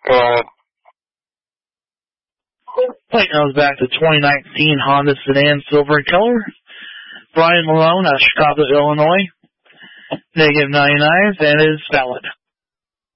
Plate goes back to 2019 Honda Sedan silver in color. Brian Malone out of Chicago, Illinois. -99, and is valid.